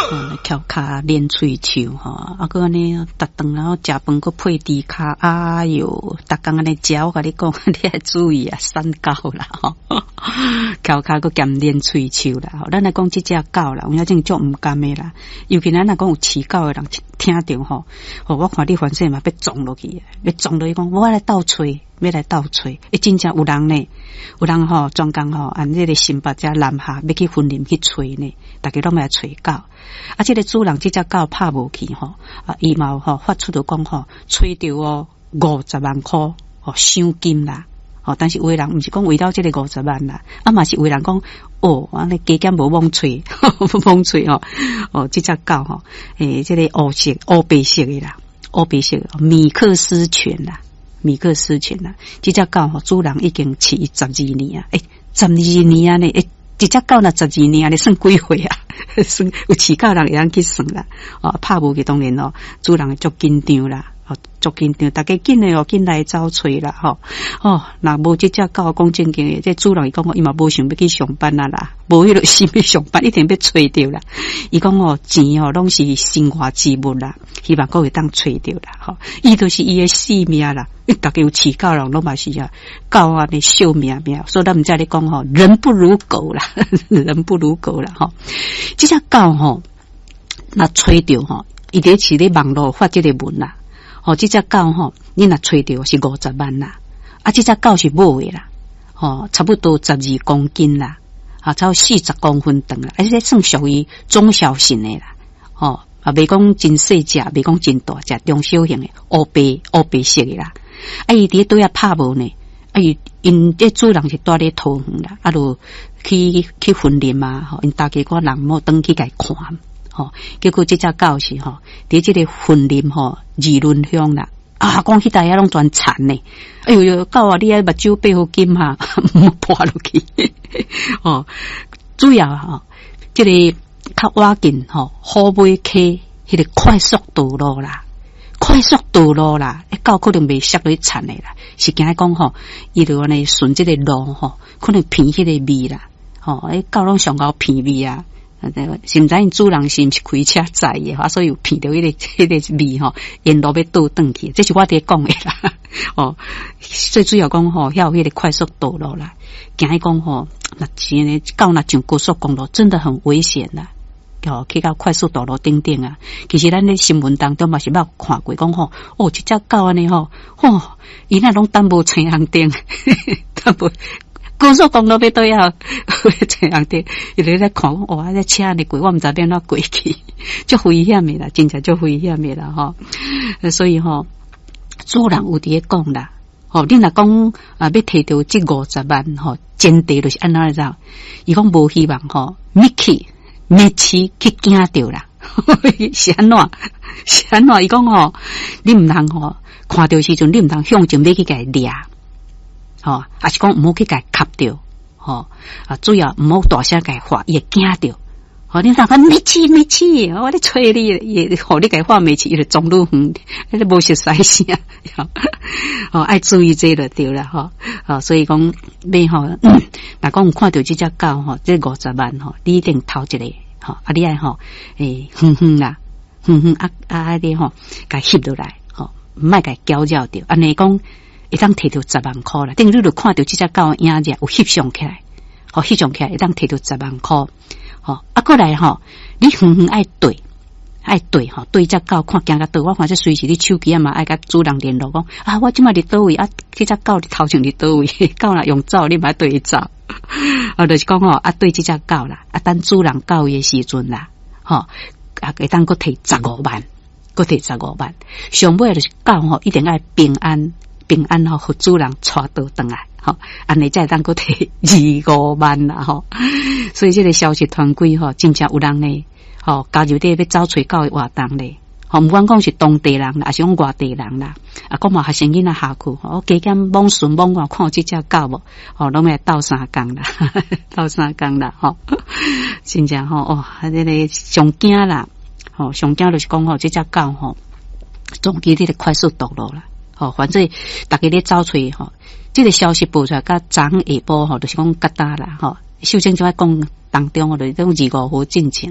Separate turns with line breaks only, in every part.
翘骹练喙手吼，啊个安尼逐顿然后食饭个配猪骹，哎哟，逐工安尼食，我甲你讲，你要注意啊，三高啦吼，翘骹个兼练喙手啦，吼，咱来讲即只狗啦，有影种足毋甘诶啦，尤其咱若讲有饲狗诶人听着吼，我看你反正嘛要撞落去，要撞落去讲，我来斗吹。要来斗吹，真正有人呢，有人吼专工吼按这个新北遮南下要去森林去吹呢，大家拢来吹狗，啊，这个主人这只狗拍无去吼，啊，伊嘛吼发出着讲吼，吹着哦50万块哦赏金啦，哦，但是有的人毋是讲为了这个50万啦，啊嘛是有的人讲哦，安尼加减无妄吹，妄吹哦，哦，这只狗吼，这个乌白色的啦，乌白色米克斯犬啦。米克斯犬啦，这只狗吼，主人已经饲12年啊，12年啊呢，这只狗若12年啊，你算几岁啊？算有饲狗人会当去算啦，哦，拍无去当然咯，主人足紧张啦，哦，足紧张，大家紧诶哦，紧来找找啦，吼，哦，若无这只狗讲正经诶，这主人伊讲伊嘛无想要去上班啊啦，无迄个心要上班，一定要找着啦。伊讲哦，钱哦拢是生活之物啦，希望各位当找着啦，吼，伊就是伊诶性命啦。大家有饲狗人拢嘛是啊，狗啊的秀命命，所以咱们在咧讲吼，人不如狗啦，人不如狗啦吼。这只狗吼，那吹着吼，伊伫饲咧网络发这个文啦，吼，这只狗吼，你若吹着是50万啦，啊，这只狗是母的啦，吼，差不多12公斤啦，啊，超40公分长啦，而且算属于中小型的啦，吼，啊，袂讲真细只，袂讲真大只，中小型的乌白色的啦。啊，伊伫对啊拍无呢，啊，因这主人是住咧桃园啦，啊，就去森林嘛，吼，因大家个人某登去甲伊看，吼，结果这只狗是吼，伫这个森林吼，议论乡啦，啊，讲迄带遐拢全残呢，哎呦，狗啊，你爱目睭背好金哈，莫破落去，哦，主要吼，这个较晚近吼，好尾溪迄个快速道路啦。快速道路啦，狗可能袂摔落去惨的啦，是惊讲吼，伊就安尼顺这个路吼，可能偏迄个味啦，吼，狗拢上高偏味啊，是毋知因主人是毋是开车载的，所以有偏到迄个味吼，沿路要倒转去，这是我伫讲的啦，哦，最主要讲吼，遐有迄个快速道路啦，惊讲吼，那真诶狗若上高速公路，真的很危险啦。哦，去到快速道路顶顶啊！其实咱咧新闻当中嘛是捌看过，讲吼，哦，这只狗安尼吼，吼，伊那拢等无青红灯，等无高速公路要倒要青红灯，伊咧在看，哇，这车安尼过，我毋知变怎过去，足危险的啦，真正足危险的啦，吼，所以吼，主人有伫咧讲啦，吼，你若讲啊，要摕到这50万吼，前提就是安怎样？伊讲无希望吼，每次去惊着啦，是安怎？是安怎？伊讲吼，你毋通吼看到时阵，你毋通向前要去甲伊掠，吼，还是讲毋好去甲伊吸着，吼啊，主要毋好大声甲伊喊，伊会惊着。吼，你讲没气，我咧催你，也互你甲伊喊没气，伊就撞愈远，迄个无熟悉声，吼，爱注意这个对啦，吼，啊，所以讲要吼，若讲有看到这只狗吼，这50万吼，你一定头一个，吼，啊，你爱吼，啦，你吼，甲翕落来，吼，莫甲搅扰着，安尼讲会当摕到10万块啦，等于你就看到这只狗影子有翕上起来，吼，翕上起来会当摕到10万块。哦，啊，过来吼，你爱对吼，对只狗看行到倒，我看这随时你手机啊嘛爱甲主人联络讲啊，我即马伫倒位啊，这只狗伫头前伫倒位，狗若用走，你嘛对伊走，啊，就是讲吼啊，对这只狗啦，啊，等主人到位的时阵啦，吼，啊，会当佫摕15万，佫摕15万，上尾就是狗吼，一定爱平安吼，互主人带倒转来。吼，安尼才当佫摕25万啦吼，所以这个消息团队吼，真正有人呢，吼加入伫要找找狗的活动咧，吼，毋管讲是当地人啦，还是讲外地人啦，啊，讲嘛学生囡仔下去，吼，加减网顺网看看这只狗无，吼，拢要斗3工啦，斗3工啦，吼，真正吼，哦，这个上惊啦，吼，上惊就是讲吼，这只狗吼，总之这个快速道路啦，吼，反正大家咧找找吼。这个消息报出来，甲昨下晡吼，就是讲疙瘩啦吼。首先就要讲当中，就是种25号进程啦，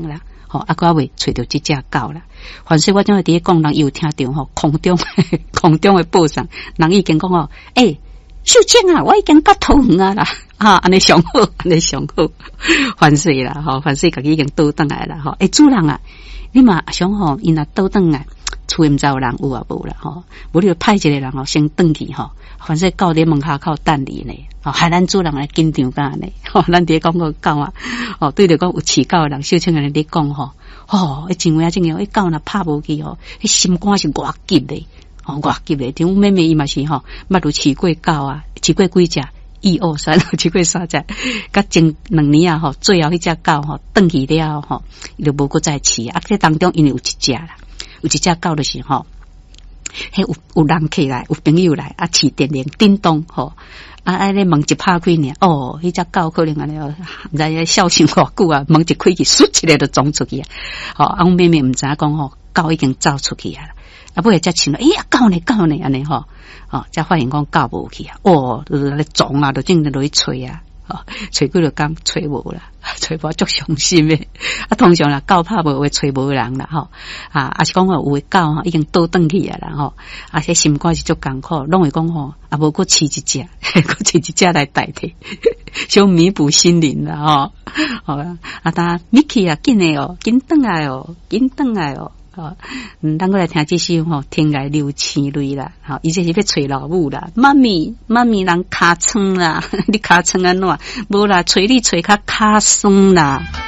吼，啊，我未找到这只狗啦。反正我怎会伫讲，人又听到吼，空中的报上，人已经讲吼，秀清啊，我已经到头园啊啦，安尼上好，反正啦，吼，反正家己已经倒转来啦，吼，主人啊，你嘛想吼，因若倒转来，厝诶毋知有人有啊无啦，吼，无你就派一个人吼，先转去吼，反正狗伫门口口等你呢，吼，害咱主人来紧张干呢，吼，咱伫讲个狗啊，吼，对着讲有饲狗诶人，秀清安尼咧讲吼，真有影真有，狗若拍无去吼，心肝是偌急咧。外急咧，像妹妹伊嘛是吼，捌有饲过狗啊，饲过几只，1、2、3，饲过3只，甲前2年啊吼，最后迄只狗吼，转去了吼，伊就无搁再饲啊。这当中因为有一只啦，有一只狗就是吼，迄有人客来，有朋友来啊，饲电铃叮咚吼，咧门一拍开呢，迄只狗可能安尼哦，毋知孝心偌久啊，门一开去，唰一下就撞出去啊，阮妹妹毋知影讲吼，狗已经走出去啊。尾会才想到，狗呢安尼吼，才发现讲狗无去啊，就咧撞啊，就正在落去找啊，找几落工找无啦，找无足伤心诶。通常啦，狗拍无会找无人啦，是讲有诶狗吼已经倒转去啊啦，迄心肝是足艰苦，拢会讲吼，无搁饲一只，搁饲一只来代替，想弥补心灵啦，好啦，但Miki啊，紧转来哦。咱过来听这首吼，天涯流星泪啦，伊这是要找老母啦，妈咪人尻川啦，你尻川安怎？无啦，找你找较尻酸啦。